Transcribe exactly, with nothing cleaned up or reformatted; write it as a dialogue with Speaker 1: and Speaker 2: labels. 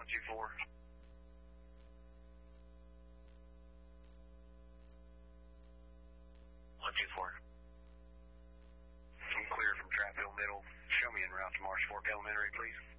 Speaker 1: two four. one two four. I'm clear from Trap Hill Middle. Show me en route to Marsh Fork Elementary, please.